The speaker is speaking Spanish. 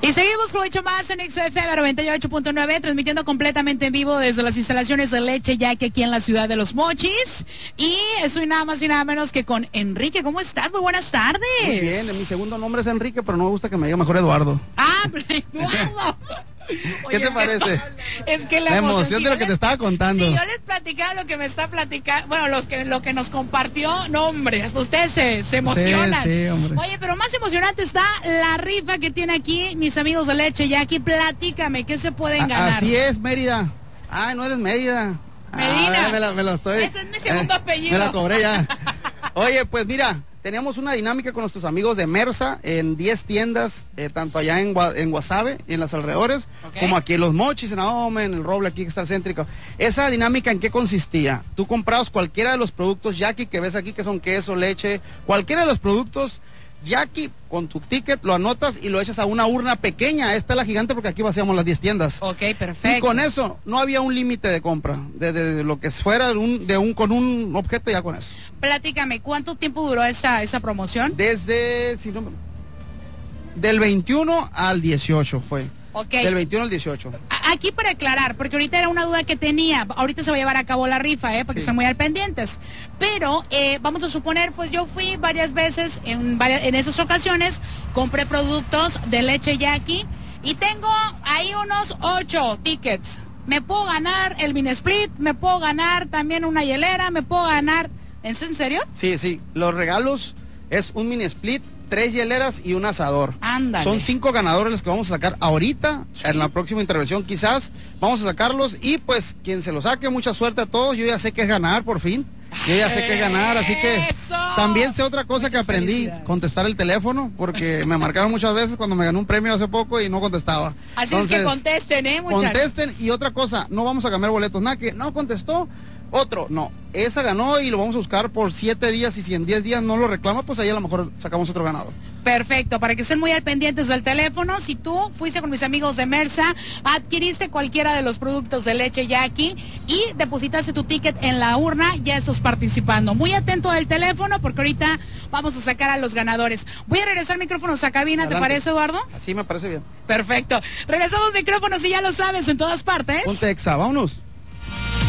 Y seguimos con mucho más en XFM 98.9, transmitiendo completamente en vivo desde las instalaciones de Leche Jackie aquí en la ciudad de Los Mochis. Y estoy nada más y nada menos que con Enrique. ¿Cómo estás? Muy buenas tardes. Muy bien, mi segundo nombre es Enrique, pero no me gusta que me diga mejor Eduardo. Ah, Eduardo. ¿Qué te parece? Es que la emoción de lo que te estaba contando. Si yo les platicaba lo que me está platicando, bueno, lo que nos compartió, no hombre, hasta ustedes se emocionan. Sí, hombre. Oye, pero más emocionante está la rifa que tiene aquí mis amigos de Leche Jackie. Platícame, ¿qué se pueden ganar? Así es, Mérida. Ah, no eres Mérida. Medina. Me lo estoy. Ese es mi segundo apellido. Me la cobré ya. Oye, pues mira, tenemos una dinámica con nuestros amigos de Mersa en 10 tiendas, tanto allá en Guasave y en los alrededores, como aquí en Los Mochis, en Ahome, en el Roble, aquí que está el céntrico. Esa dinámica, ¿en qué consistía? Tú comprabas cualquiera de los productos Jackie que ves aquí, que son queso, leche, cualquiera de los productos Jackie, con tu ticket lo anotas y lo echas a una urna pequeña. Esta es la gigante porque aquí vaciamos las 10 tiendas. Ok, perfecto. Y con eso no había un límite de compra, de lo que fuera con un objeto, ya con eso. Platícame, ¿cuánto tiempo duró esa promoción? Desde, del 21 al 18 fue. Ok. Del 21 al 18. Aquí para aclarar, porque ahorita era una duda que tenía, ahorita se va a llevar a cabo la rifa, porque están muy al pendientes, pero vamos a suponer, pues yo fui varias veces, en esas ocasiones, compré productos de Leche Jackie y tengo ahí unos 8 tickets. Me puedo ganar el mini split, me puedo ganar también una hielera, me puedo ganar... ¿Es en serio? Sí, los regalos es un mini split, 3 hieleras y un asador. Ándale. Son 5 ganadores los que vamos a sacar ahorita, en la próxima intervención quizás, vamos a sacarlos y pues quien se lo saque, mucha suerte a todos, yo ya sé que es ganar por fin. Yo ya sé que es ganar, así que también sé otra cosa que aprendí, contestar el teléfono, porque me marcaron muchas veces cuando me gané un premio hace poco y no contestaba. Así entonces, es que contesten, muchachos. Contesten y otra cosa, no vamos a cambiar boletos, nada que no contestó. Otro, no, esa ganó y lo vamos a buscar por 7 días y si en 10 días no lo reclama, pues ahí a lo mejor sacamos otro ganador. Perfecto, para que estén muy al pendientes del teléfono, si tú fuiste con mis amigos de Mersa, adquiriste cualquiera de los productos de Leche Jackie y depositaste tu ticket en la urna, ya estás participando. Muy atento del teléfono porque ahorita vamos a sacar a los ganadores. Voy a regresar micrófonos a cabina. Adelante. ¿Te parece, Eduardo? Así me parece bien. Perfecto. Regresamos micrófonos y ya lo sabes, en todas partes. Ponte Exa, vámonos.